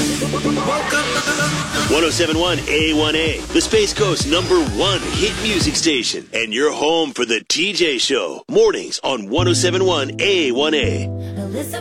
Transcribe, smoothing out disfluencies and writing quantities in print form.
1071 A1A, the Space Coast #1 hit music station, and you're home for the TJ Show, mornings on 1071 A1A. Now listen,